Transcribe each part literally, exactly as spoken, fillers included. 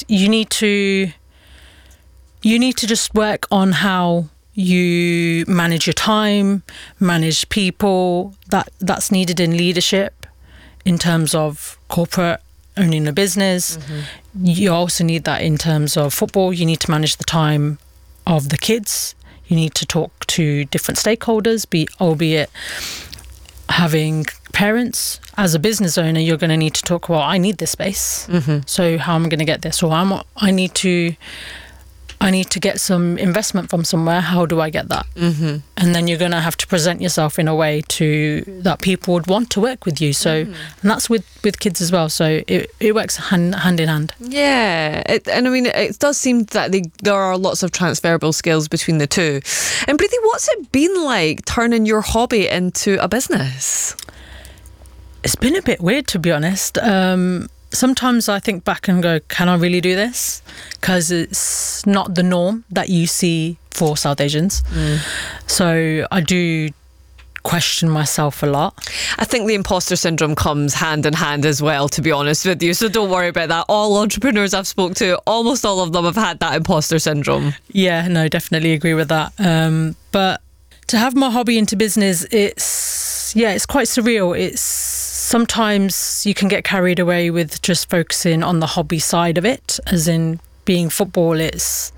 you need to you need to just work on how you manage your time, manage people. That that's needed in leadership, in terms of corporate owning a business. Mm-hmm. You also need that in terms of football. You need to manage the time of the kids. You need to talk to different stakeholders, be albeit having parents. As a business owner, you're going to need to talk, well, I need this space. Mm-hmm. So how am I going to get this? Or I'm, I need to I need to get some investment from somewhere. How do I get that? Mm-hmm. And then you're going to have to present yourself in a way to that people would want to work with you. So, mm-hmm. and that's with, with kids as well. So it it works hand, hand in hand. Yeah. It, and I mean, it does seem that they, there are lots of transferable skills between the two. And Preeti, what's it been like turning your hobby into a business? It's been a bit weird, to be honest. Um, Sometimes I think back and go, can I really do this? Because it's not the norm that you see for South Asians. Mm. So I do question myself a lot. I think the imposter syndrome comes hand in hand as well, to be honest with you. So don't worry about that. All entrepreneurs I've spoke to, almost all of them have had that imposter syndrome. Yeah, no, definitely agree with that. Um, but to have my hobby into business, it's, yeah, it's quite surreal. It's sometimes you can get carried away with just focusing on the hobby side of it, as in being football. It's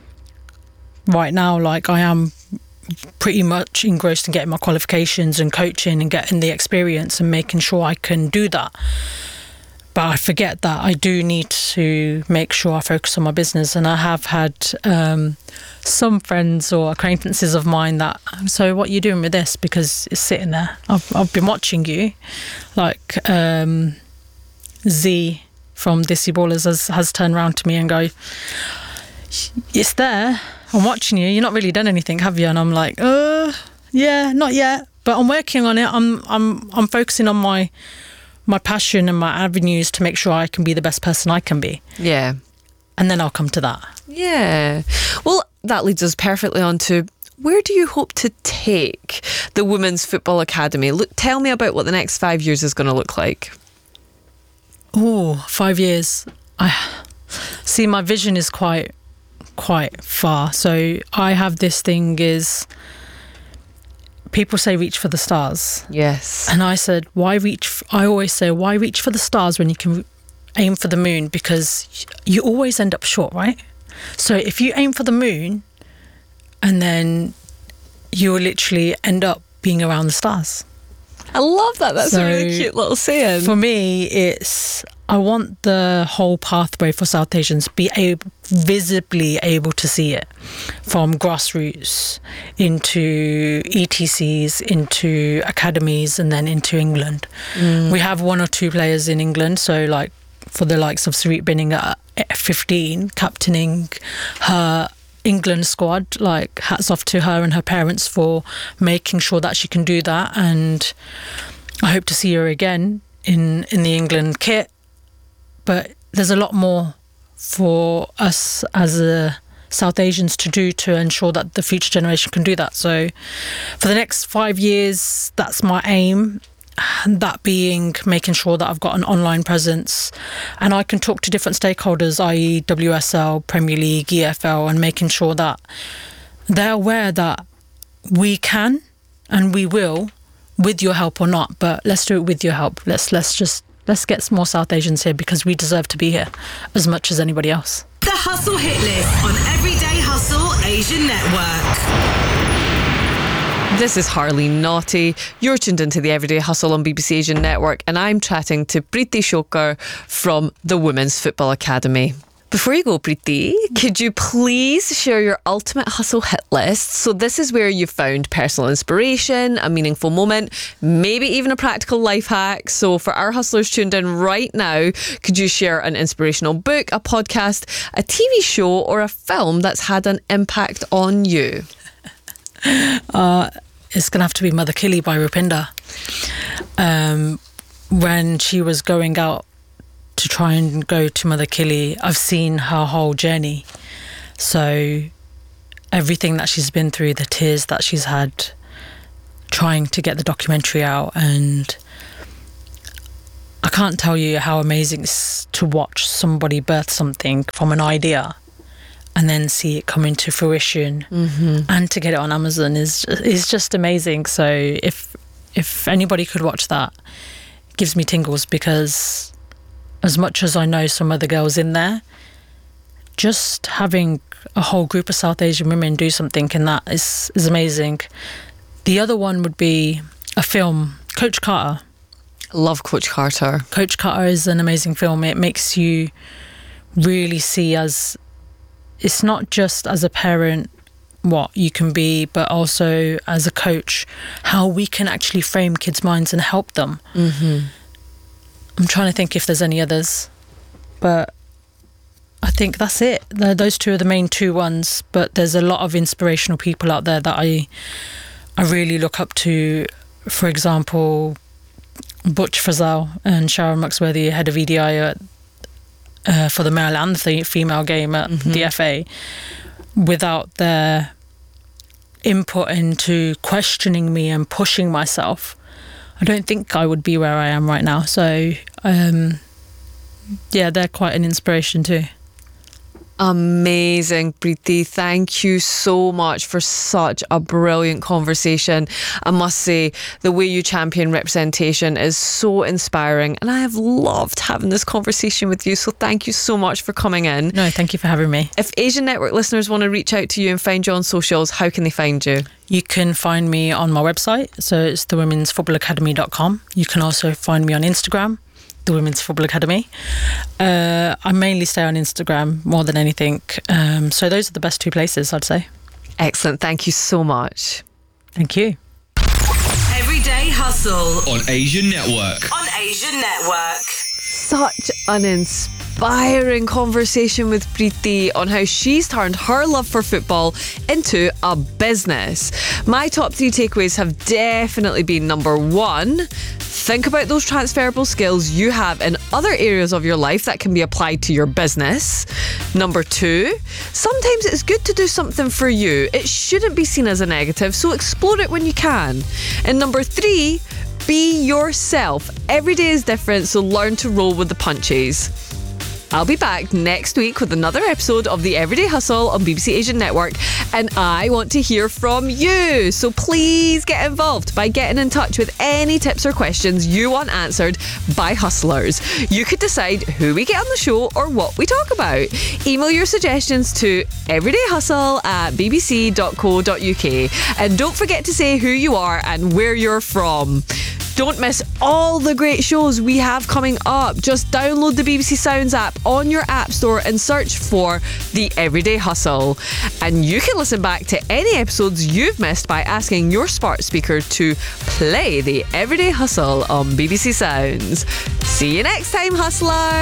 right now, like I am pretty much engrossed in getting my qualifications and coaching and getting the experience and making sure I can do that. But I forget that I do need to make sure I focus on my business. And I have had um, some friends or acquaintances of mine that, so what are you doing with this? Because it's sitting there. I've, I've been watching you. Like um, Z from Desi Ballers has, has turned around to me and go, it's there. I'm watching you. You're not really done anything, have you? And I'm like, uh, yeah, not yet. But I'm working on it. I'm I'm I'm focusing on my my passion and my avenues to make sure I can be the best person I can be. Yeah. And then I'll come to that. Yeah. Well, that leads us perfectly on to, where do you hope to take the Women's Football Academy? Look, tell me about what the next five years is going to look like. Oh, five years. I see, my vision is quite, quite far. So I have this thing is, people say reach for the stars. Yes. And I said, why reach? F- I always say, why reach for the stars when you can aim for the moon? Because you always end up short, right? So if you aim for the moon and then you will literally end up being around the stars. I love that. That's so, a really cute little saying. For me, it's, I want the whole pathway for South Asians be able, visibly able to see it, from grassroots into E T Cs, into academies, and then into England. Mm. We have one or two players in England, so like for the likes of Sarit Binning at fifteen, captaining her England squad, like hats off to her and her parents for making sure that she can do that. And I hope to see her again in, in the England kit. But there's a lot more for us as a South Asians to do to ensure that the future generation can do that. So for the next five years, that's my aim. And that being making sure that I've got an online presence and I can talk to different stakeholders, that is. W S L, Premier League, E F L, and making sure that they're aware that we can and we will, with your help or not, but let's do it with your help. Let's let's just let's get some more South Asians here, because we deserve to be here as much as anybody else. The Hustle Hit List on Everyday Hustle Asian Network. This is Harleen Naughty. You're tuned into the Everyday Hustle on B B C Asian Network, and I'm chatting to Preeti Shokar from the Women's Football Academy. Before you go, Preeti, could you please share your ultimate hustle hit list? So this is where you found personal inspiration, a meaningful moment, maybe even a practical life hack. So for our hustlers tuned in right now, could you share an inspirational book, a podcast, a T V show, or a film that's had an impact on you? Uh, it's going to have to be Mother Kili by Rupinder. Um, when she was going out to try and go to Mother Kili, I've seen her whole journey. So everything that she's been through, the tears that she's had trying to get the documentary out, and I can't tell you how amazing it is to watch somebody birth something from an idea and then see it come into fruition, mm-hmm. and to get it on Amazon is is just amazing. So if if anybody could watch that, it gives me tingles, because as much as I know some other girls in there, just having a whole group of South Asian women do something in that is, is amazing. The other one would be a film, Coach Carter. Love Coach Carter. Coach Carter is an amazing film. It makes you really see, as it's not just as a parent what you can be, but also as a coach, how we can actually frame kids' minds and help them. Mm-hmm. I'm trying to think if there's any others, but I think that's it. Those two are the main two ones, but there's a lot of inspirational people out there that I I really look up to. For example, Butch Frazell and Sharon Muxworthy, head of E D I at, uh, for the male and the female game at mm-hmm. the F A. Without their input into questioning me and pushing myself, I don't think I would be where I am right now. So, um, yeah, they're quite an inspiration too. Amazing, Preeti. Thank you so much for such a brilliant conversation. I must say, the way you champion representation is so inspiring, and I have loved having this conversation with you. So thank you so much for coming in. No, thank you for having me. If Asian Network listeners want to reach out to you and find you on socials, how can they find you? You can find me on my website, so it's the women's football academy dot com. You can also find me on Instagram, the Women's Football Academy. Uh, I mainly stay on Instagram more than anything. Um, so those are the best two places, I'd say. Excellent. Thank you so much. Thank you. Everyday Hustle on Asian Network. On Asian Network. Such an inspiring conversation with Preeti on how she's turned her love for football into a business. My top three takeaways have definitely been: number one, think about those transferable skills you have in other areas of your life that can be applied to your business. Number two, sometimes it's good to do something for you. It shouldn't be seen as a negative, so explore it when you can. And number three, be yourself. Every day is different, so learn to roll with the punches. I'll be back next week with another episode of the Everyday Hustle on B B C Asian Network, and I want to hear from you. So please get involved by getting in touch with any tips or questions you want answered by hustlers. You could decide who we get on the show or what we talk about. Email your suggestions to everydayhustle at b b c dot co dot u k, and don't forget to say who you are and where you're from. Don't miss all the great shows we have coming up. Just download the B B C Sounds app on your app store and search for The Everyday Hustle. And you can listen back to any episodes you've missed by asking your smart speaker to play The Everyday Hustle on B B C Sounds. See you next time, hustlers!